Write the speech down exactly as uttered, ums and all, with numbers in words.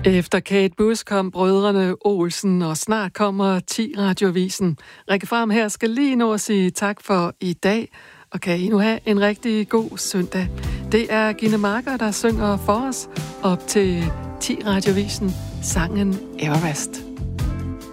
Efter Kate Bush kom brødrene Olsen, og snart kommer ti Radiovisen. Rikke Fram her skal lige nå at sige tak for i dag, og kan I nu have en rigtig god søndag. Det er Gine Marker, der synger for os op til ti Radiovisen, sangen Everest.